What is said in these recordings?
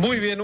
Muy bien,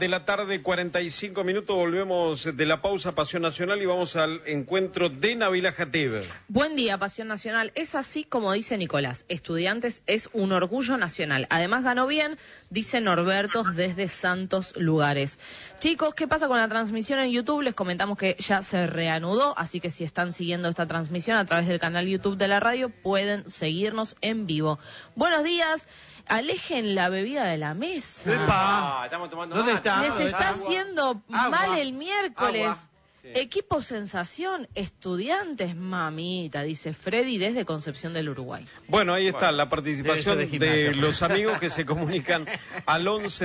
1:45 PM, volvemos de la pausa Pasión Nacional y vamos al encuentro de Nabila Jatib. Buen día, Pasión Nacional. Es así como dice Nicolás, Estudiantes es un orgullo nacional. Además ganó bien, dice Norberto desde Santos Lugares. Chicos, ¿qué pasa con la transmisión en YouTube? Les comentamos que ya se reanudó, así que si están siguiendo esta transmisión a través del canal YouTube de la radio, pueden seguirnos en vivo. Buenos días. Alejen la bebida de la mesa. ¡Epa! Estamos tomando ¿Dónde mate. está? Les está haciendo mal el miércoles. Agua. Sí. Equipo Sensación, Estudiantes, mamita, dice Freddy desde Concepción del Uruguay. Bueno, ahí está la participación debe ser de de gimnasia. los amigos que se comunican al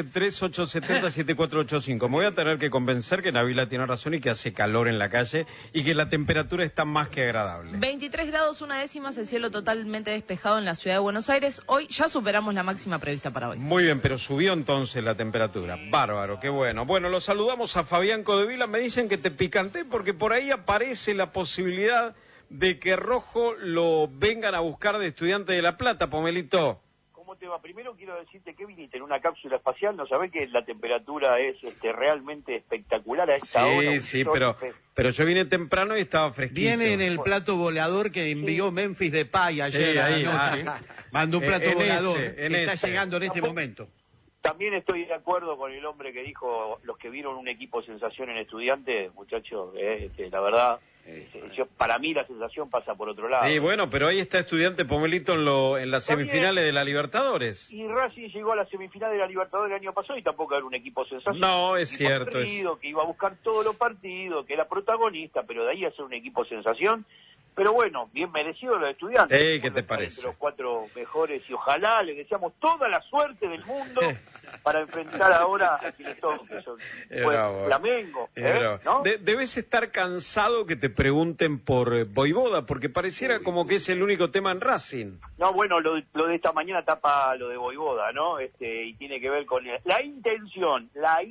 11-3870-7485. Me voy a tener que convencer que Nabila tiene razón y que hace calor en la calle y que la temperatura está más que agradable. 23 grados, 1/10, el cielo totalmente despejado en la ciudad de Buenos Aires. Hoy ya superamos la máxima prevista para hoy. Muy bien, pero subió entonces la temperatura. Bárbaro, qué bueno. Bueno, los saludamos a Fabián Codevila. Me dicen que te picanté porque por ahí aparece la posibilidad de que Rojo lo vengan a buscar de Estudiantes de La Plata, Pomelito. ¿Cómo te va? Primero quiero decirte que viniste en una cápsula espacial, ¿no sabés que la temperatura es realmente espectacular a esta hora? Sí, pero yo vine temprano y estaba fresquito. Viene en el plato volador que envió Memphis Depay ayer Sí, a ahí, la noche. Mandó un plato en volador. ese. Está llegando en este momento. También estoy de acuerdo con el hombre que dijo, los que vieron un equipo sensación en Estudiantes, muchachos, la verdad, para mí la sensación pasa por otro lado. Sí, bueno, pero ahí está Estudiante Pomelito en las semifinales de la Libertadores. Y Racing llegó a la semifinal de la Libertadores el año pasado y tampoco era un equipo sensación. No, es Un equipo cierto. aguerrido, que iba a buscar todos los partidos, que era protagonista, pero de ahí a ser un equipo sensación. Pero bueno, bien merecido los Estudiantes. ¿Qué te parece? Entre los 4 mejores y ojalá les deseamos toda la suerte del mundo para enfrentar ahora a quienes son, que son Flamengo. ¿No? Debes estar cansado que te pregunten por Voivoda, porque pareciera como que es el único tema en Racing. No, bueno, lo de esta mañana tapa lo de Voivoda, ¿no? Y tiene que ver con la intención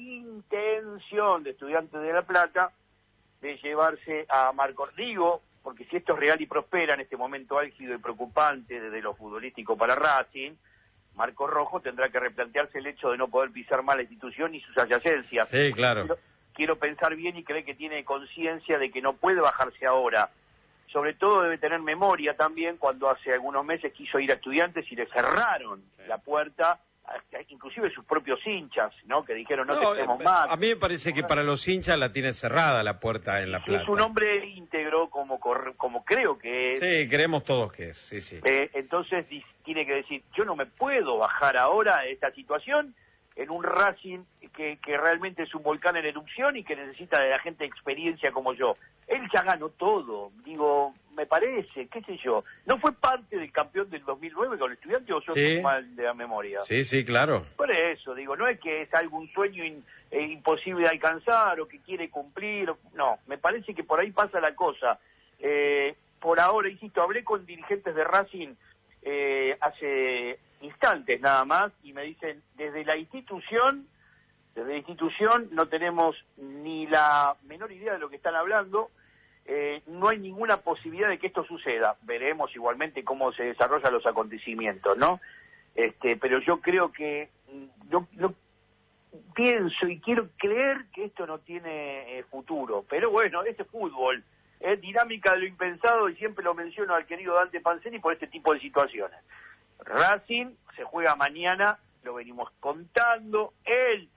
de Estudiantes de La Plata de llevarse a Marco Rigo, porque si esto es real y prospera en este momento álgido y preocupante desde lo futbolístico para Racing, Marco Rojo tendrá que replantearse el hecho de no poder pisar más la institución y sus adyacencias. Sí, claro. Quiero pensar bien y creer que tiene conciencia de que no puede bajarse ahora. Sobre todo debe tener memoria también cuando hace algunos meses quiso ir a Estudiantes y le cerraron la puerta, inclusive sus propios hinchas, ¿no? Que dijeron no te queremos más. A mí me parece que para los hinchas la tiene cerrada la puerta en La Plata. Es un hombre íntegro como creo que es. Sí, creemos todos que es, sí. Entonces tiene que decir, yo no me puedo bajar ahora de esta situación en un Racing que realmente es un volcán en erupción y que necesita de la gente de experiencia como yo. Él ya ganó todo, digo, me parece, qué sé yo. ¿No fue parte del campeón del 2009 con el Estudiante o yo estoy mal de la memoria? Sí, claro. Por eso, digo, no es que es algún sueño imposible de alcanzar o que quiere cumplir, no, me parece que por ahí pasa la cosa. Por ahora, insisto, hablé con dirigentes de Racing hace instantes nada más y me dicen, desde la institución no tenemos ni la menor idea de lo que están hablando, no hay ninguna posibilidad de que esto suceda. Veremos igualmente cómo se desarrollan los acontecimientos, ¿no? Pero yo creo que yo pienso y quiero creer que esto no tiene futuro, pero bueno, este fútbol es dinámica de lo impensado y siempre lo menciono al querido Dante Panzeri por este tipo de situaciones. Racing se juega mañana, lo venimos contando, es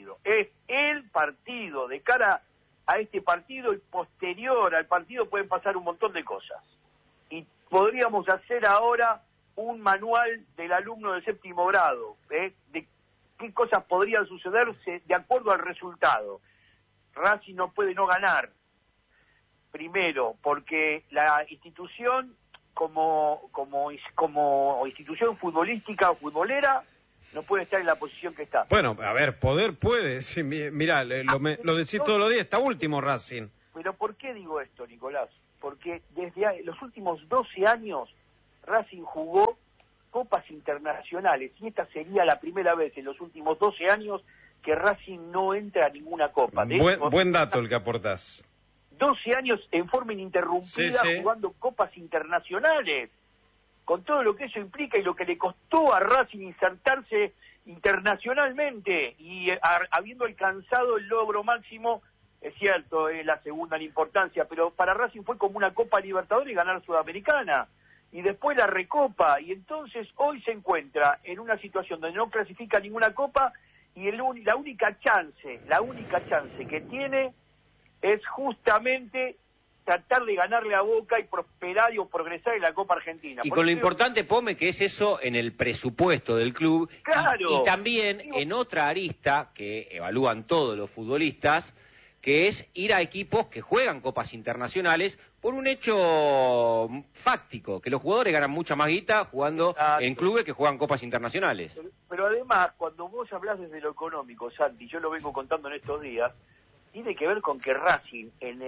el partido. De cara a este partido y posterior al partido pueden pasar un montón de cosas. Y podríamos hacer ahora un manual del alumno de 7º grado, de qué cosas podrían sucederse de acuerdo al resultado. Racing no puede no ganar. Primero, porque la institución como institución futbolística o futbolera no puede estar en la posición que está. Bueno, a ver, poder puede. Sí, mirá, lo decís todos los días, está último Racing. Pero ¿por qué digo esto, Nicolás? Porque desde los últimos 12 años Racing jugó copas internacionales y esta sería la primera vez en los últimos 12 años que Racing no entra a ninguna copa. Buen dato el que aportás. 12 años en forma ininterrumpida jugando copas internacionales, con todo lo que eso implica y lo que le costó a Racing insertarse internacionalmente y habiendo alcanzado el logro máximo, es cierto, es la segunda en importancia, pero para Racing fue como una Copa Libertadores y ganar Sudamericana, y después la Recopa, y entonces hoy se encuentra en una situación donde no clasifica ninguna Copa, y la única chance que tiene es justamente tratar de ganarle a Boca y prosperar o progresar en la Copa Argentina. Y con lo importante, Pome, que es eso en el presupuesto del club, claro, y también en otra arista que evalúan todos los futbolistas, que es ir a equipos que juegan copas internacionales por un hecho fáctico, que los jugadores ganan mucha más guita jugando en clubes que juegan copas internacionales. Pero además, cuando vos hablás desde lo económico, Santi, yo lo vengo contando en estos días, tiene que ver con que Racing, en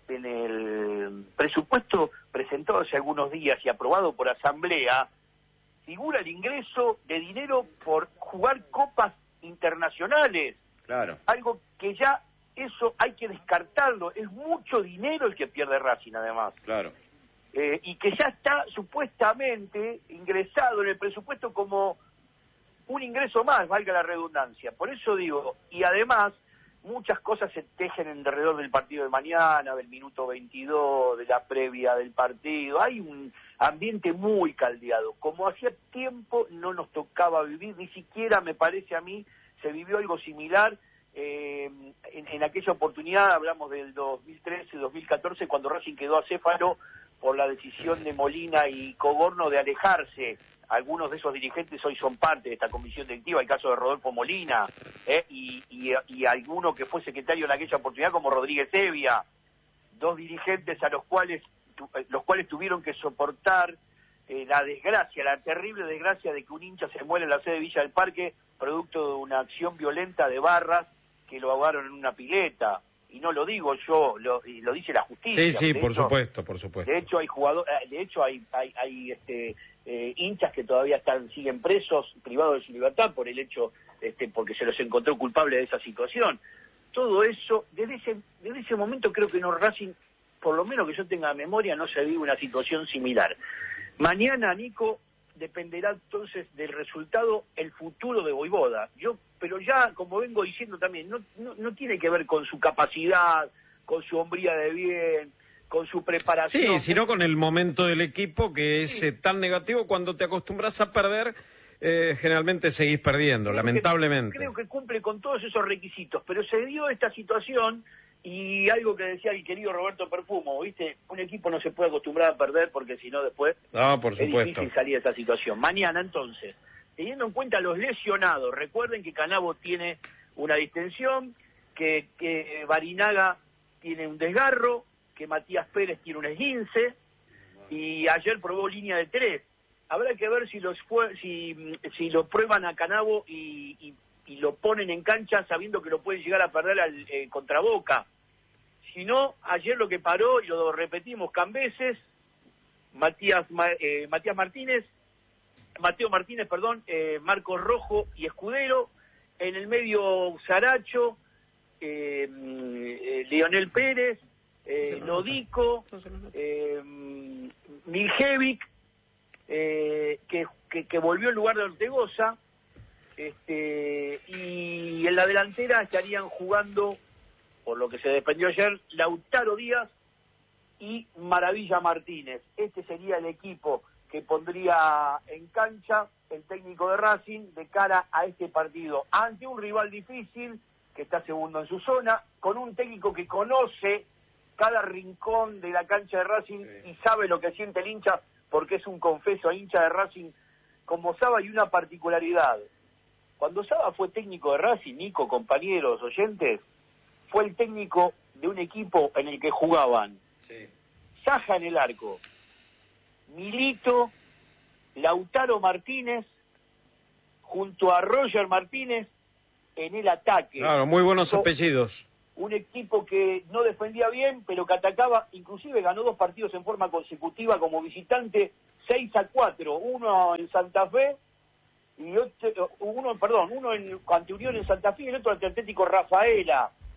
el presupuesto presentado hace algunos días y aprobado por asamblea, figura el ingreso de dinero por jugar copas internacionales. Claro. Algo que ya, eso hay que descartarlo. Es mucho dinero el que pierde Racing, además. Claro. Y que ya está supuestamente ingresado en el presupuesto como un ingreso más, valga la redundancia. Por eso digo, y además muchas cosas se tejen alrededor del partido de mañana, del minuto 22, de la previa del partido. Hay un ambiente muy caldeado. Como hacía tiempo no nos tocaba vivir, ni siquiera me parece a mí, se vivió algo similar en aquella oportunidad. Hablamos del 2013-2014, cuando Racing quedó acéfalo por la decisión de Molina y Cogorno de alejarse. Algunos de esos dirigentes hoy son parte de esta comisión directiva, el caso de Rodolfo Molina, y alguno que fue secretario en aquella oportunidad como Rodríguez Evia, dos dirigentes a los cuales tuvieron que soportar la desgracia, la terrible desgracia de que un hincha se muere en la sede de Villa del Parque, producto de una acción violenta de barras que lo ahogaron en una pileta. Y no lo digo yo, lo dice la justicia. Sí, por supuesto. De hecho hay hinchas que todavía siguen presos, privados de su libertad por el hecho, porque se los encontró culpables de esa situación. Todo eso, desde ese momento creo que no, Racing, por lo menos que yo tenga memoria, no se vive una situación similar. Mañana, Nico, dependerá entonces del resultado el futuro de Vojvoda. Pero ya, como vengo diciendo también, no tiene que ver con su capacidad, con su hombría de bien, con su preparación. Sí, sino con el momento del equipo, que es tan negativo. Cuando te acostumbras a perder, generalmente seguís perdiendo, lamentablemente. Creo que cumple con todos esos requisitos, pero se dio esta situación y algo que decía el querido Roberto Perfumo, ¿viste? Un equipo no se puede acostumbrar a perder porque si no después por supuesto, es difícil salir de esa situación. Mañana, entonces, teniendo en cuenta los lesionados, recuerden que Canavo tiene una distensión, que Barinaga tiene un desgarro, que Matías Pérez tiene un esguince, y ayer probó línea de 3. Habrá que ver si lo prueban a Canavo y lo ponen en cancha sabiendo que lo pueden llegar a perder contra Boca. Si no, ayer lo que paró, y lo repetimos cambeses, Mateo Martínez, Marcos Rojo y Escudero, en el medio Saracho, Leonel Pérez, Nodico, Miljevic, que volvió en lugar de Ortegoza, y en la delantera estarían jugando, por lo que se desprendió ayer, Lautaro Díaz y Maravilla Martínez. Este sería el equipo que pondría en cancha el técnico de Racing de cara a este partido, ante un rival difícil que está segundo en su zona, con un técnico que conoce cada rincón de la cancha de Racing y sabe lo que siente el hincha, porque es un confeso hincha de Racing como Saba, y una particularidad. Cuando Saba fue técnico de Racing, Nico, compañeros, oyentes, fue el técnico de un equipo en el que jugaban Saja en el arco, Milito, Lautaro Martínez, junto a Roger Martínez en el ataque. Claro, muy buenos apellidos. Un equipo que no defendía bien, pero que atacaba, inclusive ganó 2 partidos en forma consecutiva como visitante, 6-4, uno en Santa Fe, y uno ante Unión en Santa Fe y el otro ante Atlético Rafaela.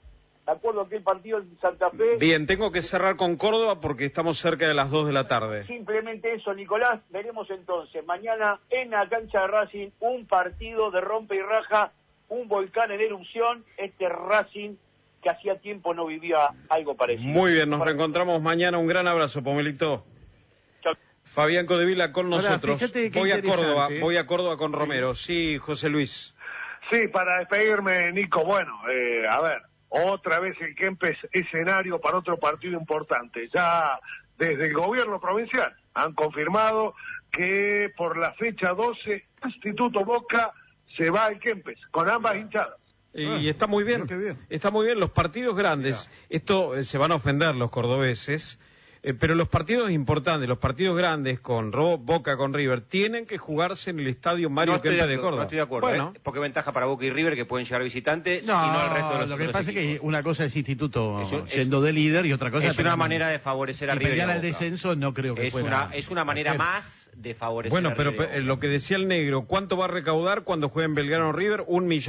de acuerdo a aquel partido en Santa Fe. Bien, tengo que cerrar con Córdoba porque estamos cerca de las 2 de la tarde. Simplemente eso, Nicolás. Veremos entonces mañana en la cancha de Racing un partido de rompe y raja, un volcán en erupción, este Racing que hacía tiempo no vivía algo parecido. Muy bien, nos reencontramos mañana. Un gran abrazo, Pomelito. Chao. Fabián Codevila con nosotros. Fíjate qué Voy interesante. a Córdoba con Romero. Sí, José Luis. Sí, para despedirme, Nico, bueno, a ver, otra vez el Kempes escenario para otro partido importante. Ya desde el gobierno provincial han confirmado que por la fecha 12, Instituto Boca se va al Kempes, con ambas hinchadas. Y está muy bien, qué bien. está muy bien. Los partidos grandes, esto se van a ofender los cordobeses, pero los partidos importantes, los partidos grandes con Boca, con River, tienen que jugarse en el estadio Mario Kempes de Córdoba. No estoy de acuerdo, Bueno, porque ventaja para Boca y River que pueden llegar visitantes No, y no el resto de los lo que otros pasa es que equipos. una cosa es Instituto Es- siendo de líder y otra cosa Es una manera de favorecer a si River y a pelear al Boca. descenso no creo que fuera. Es una manera más de favorecer bueno, a pero River y a Boca. lo que decía el negro, ¿cuánto va a recaudar cuando jueguen Belgrano River?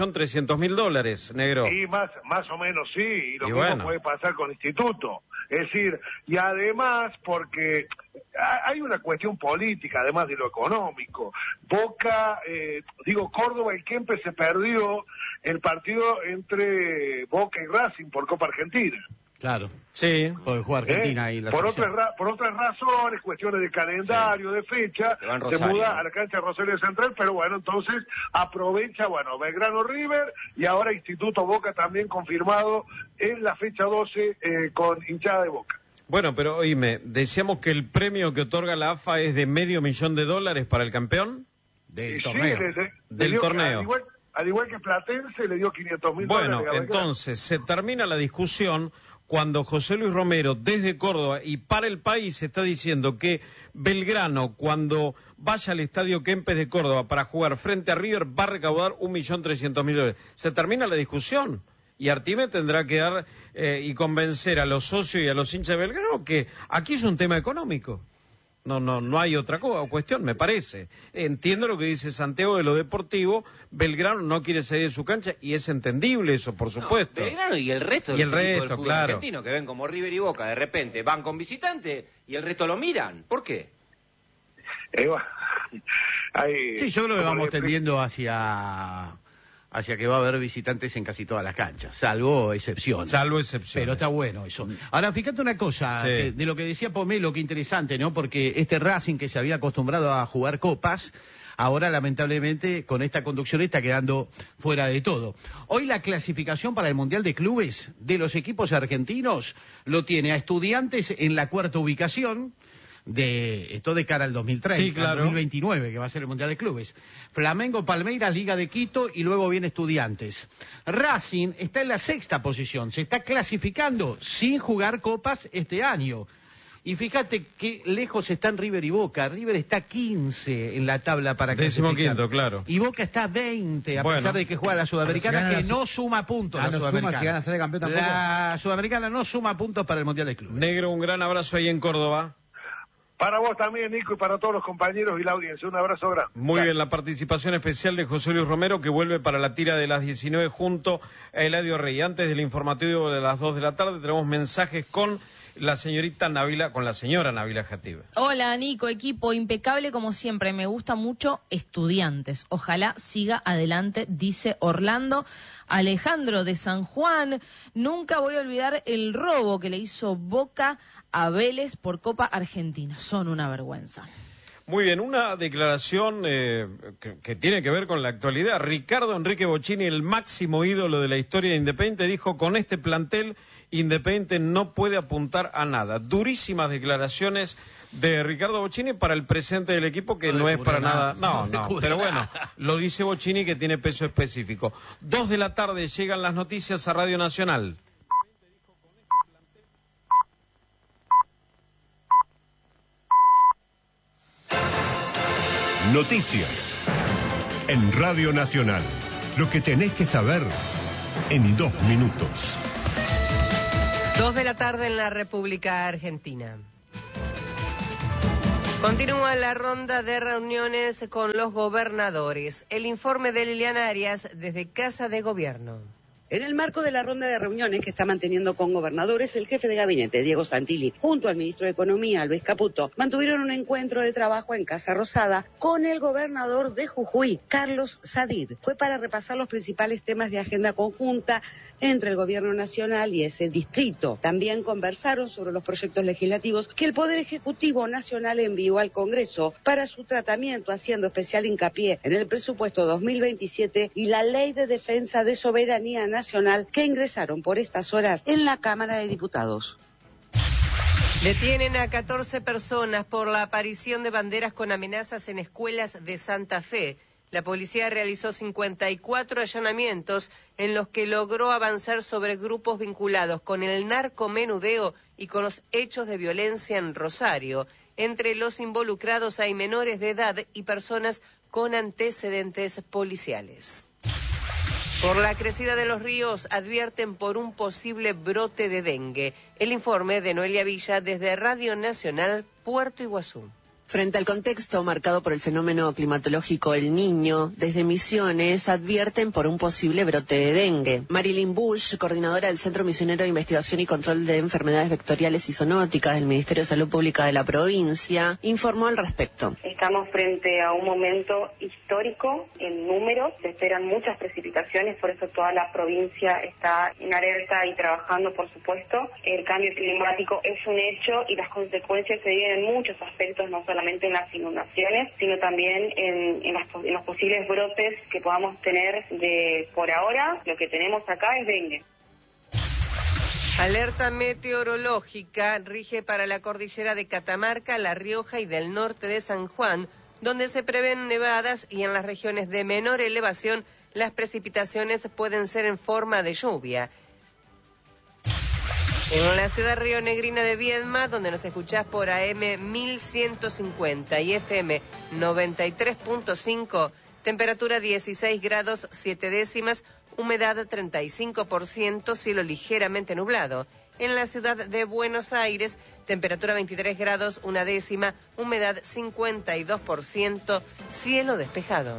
$1.300.000, negro. Y más o menos sí, y lo Y mismo bueno. puede pasar con Instituto. Es decir, y además porque hay una cuestión política, además de lo económico. Boca, Córdoba y Kempes se perdió el partido entre Boca y Racing por Copa Argentina. Claro, Sí. porque juega Argentina y la por selección. otras razones, cuestiones de calendario, de fecha, Se va en se Rosario, muda ¿no? a la cancha de Rosario Central, pero bueno, entonces aprovecha, Belgrano River y ahora Instituto Boca también confirmado en la fecha 12 con hinchada de Boca. Bueno, pero oíme, decíamos que el premio que otorga la AFA es de $500.000 para el campeón. Del Y sí, torneo. le Del dio- torneo. Al igual que Platense le dio $500.000. Bueno, a Belgrano. entonces se termina la discusión cuando José Luis Romero, desde Córdoba y para el país, está diciendo que Belgrano, cuando vaya al estadio Kempes de Córdoba para jugar frente a River, va a recaudar $1.300.000. Se termina la discusión. Y Artime tendrá que dar y convencer a los socios y a los hinchas de Belgrano que aquí es un tema económico. No hay otra cuestión, me parece. Entiendo lo que dice Santiago de lo deportivo. Belgrano no quiere salir de su cancha y es entendible eso, por supuesto. Belgrano y el resto Y de el los equipos resto, del fútbol claro. argentino que ven como River y Boca de repente van con visitante y el resto lo miran. ¿Por qué? Bueno, Sí, yo creo que como vamos le- tendiendo hacia que va a haber visitantes en casi todas las canchas, salvo excepciones. Salvo excepciones. Pero está bueno eso. Ahora, fíjate una cosa, Sí. de lo que decía Pomelo, que interesante, ¿no? Porque este Racing que se había acostumbrado a jugar copas, ahora lamentablemente con esta conducción está quedando fuera de todo. Hoy la clasificación para el Mundial de Clubes de los equipos argentinos lo tiene a Estudiantes en la 4ª ubicación, esto de cara al 2030, Sí, claro. al 2029, que va a ser el Mundial de Clubes. Flamengo, Palmeiras, Liga de Quito y luego viene Estudiantes. Racing está en la 6ª posición, se está clasificando sin jugar copas este año. Y fíjate qué lejos están River y Boca. River está 15 en la tabla para clasificar. 15º, claro. Y Boca está 20, a Bueno. pesar de que juega la Sudamericana, Pero si gana que la no suma puntos la no suma Sudamericana. si gana a ser campeón tampoco. La Sudamericana no suma puntos para el Mundial de Clubes. Negro, un gran abrazo ahí en Córdoba. Para vos también, Nico, y para todos los compañeros y la audiencia. Un abrazo grande. Muy bien, la participación especial de José Luis Romero, que vuelve para la tira de las 19 junto a Eladio Rey. Antes del informativo de las 2 de la tarde tenemos mensajes con la señora Nabila Jatib. Hola, Nico, equipo impecable como siempre. Me gusta mucho Estudiantes. Ojalá siga adelante, dice Orlando. Alejandro de San Juan. Nunca voy a olvidar el robo que le hizo Boca a Vélez por Copa Argentina. Son una vergüenza. Muy bien, una declaración que tiene que ver con la actualidad. Ricardo Enrique Bocchini, el máximo ídolo de la historia de Independiente, dijo: con este plantel Independiente no puede apuntar a nada. Durísimas declaraciones de Ricardo Bocchini para el presente del equipo, que no es para nada. No, pero bueno, lo dice Bocchini, que tiene peso específico. 2 de la tarde llegan las noticias a Radio Nacional. Noticias en Radio Nacional. Lo que tenés que saber en 2 minutos. 2 de la tarde en la República Argentina. Continúa la ronda de reuniones con los gobernadores. El informe de Liliana Arias desde Casa de Gobierno. En el marco de la ronda de reuniones que está manteniendo con gobernadores, el jefe de gabinete, Diego Santilli, junto al ministro de Economía, Luis Caputo, mantuvieron un encuentro de trabajo en Casa Rosada con el gobernador de Jujuy, Carlos Sadir. Fue para repasar los principales temas de agenda conjunta entre el gobierno nacional y ese distrito. También conversaron sobre los proyectos legislativos que el Poder Ejecutivo Nacional envió al Congreso para su tratamiento, haciendo especial hincapié en el presupuesto 2027 y la Ley de Defensa de Soberanía Nacional que ingresaron por estas horas en la Cámara de Diputados. Detienen a 14 personas por la aparición de banderas con amenazas en escuelas de Santa Fe. La policía realizó 54 allanamientos en los que logró avanzar sobre grupos vinculados con el narcomenudeo y con los hechos de violencia en Rosario. Entre los involucrados hay menores de edad y personas con antecedentes policiales. Por la crecida de los ríos advierten por un posible brote de dengue. El informe de Noelia Villa desde Radio Nacional, Puerto Iguazú. Frente al contexto marcado por el fenómeno climatológico El Niño, desde Misiones advierten por un posible brote de dengue. Marilyn Bush, coordinadora del Centro Misionero de Investigación y Control de Enfermedades Vectoriales y Zoonóticas del Ministerio de Salud Pública de la provincia, informó al respecto. Estamos frente a un momento histórico en números, se esperan muchas precipitaciones, por eso toda la provincia está en alerta y trabajando, por supuesto. El cambio climático es un hecho y las consecuencias se viven en muchos aspectos, no solamente en las inundaciones, sino también en los posibles brotes que podamos tener por ahora. Lo que tenemos acá es dengue. Alerta meteorológica rige para la cordillera de Catamarca, La Rioja y del norte de San Juan, donde se prevén nevadas, y en las regiones de menor elevación las precipitaciones pueden ser en forma de lluvia. En la ciudad rionegrina de Viedma, donde nos escuchás por AM 1150 y FM 93.5, temperatura 16 grados 7 décimas, humedad 35%, cielo ligeramente nublado. En la ciudad de Buenos Aires, temperatura 23 grados 1 décima, humedad 52%, cielo despejado.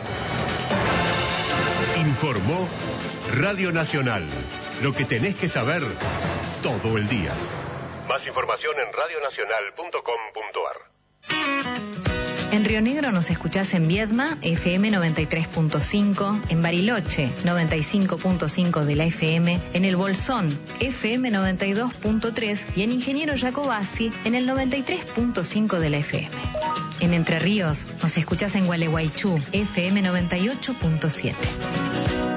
Informó Radio Nacional. Lo que tenés que saber todo el día. Más información en radionacional.com.ar. En Río Negro nos escuchás en Viedma, FM 93.5, en Bariloche, 95.5 de la FM, en El Bolsón, FM 92.3 y en Ingeniero Jacobasi, en el 93.5 de la FM. En Entre Ríos nos escuchás en Gualeguaychú, FM 98.7.